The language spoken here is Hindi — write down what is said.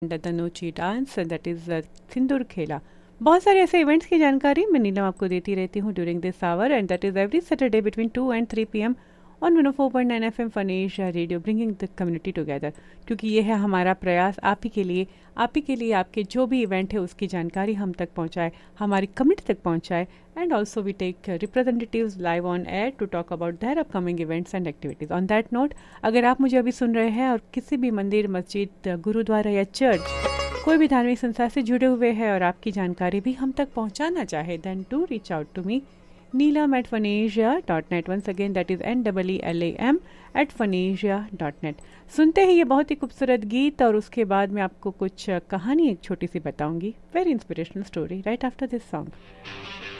तनुची डांस दैट इज़ सिंदूर खेला। बहुत सारे ऐसे इवेंट्स की जानकारी मैं नीलम आपको देती रहती हूँ during this our, and that is every Saturday between 2 and 3 PM on 104.9 FM fun Asia radio, bringing the community together. क्योंकि ये है हमारा प्रयास, आप ही के लिए, आपके जो भी इवेंट है उसकी जानकारी हम तक पहुँचाए, हमारी कम्युनिटी तक पहुँचाए, and also we take representatives live on air to talk about their upcoming events and activities. On that note, अगर आप मुझे अभी सुन रहे हैं और किसी भी मंदिर, मस्जिद, गुरुद्वारा या चर्च, कोई भी धार्मिक संस्था से जुड़े हुए हैं और आपकी जानकारी भी हम तक पहुंचाना चाहे, then do reach out to me neelam@funasia.net। once again that is NEELAM@funasia.net। सुनते ही ये बहुत ही खूबसूरत गीत, और उसके बाद मैं आपको कुछ कहानी एक छोटी सी बताऊंगी, very inspirational story, right after this song.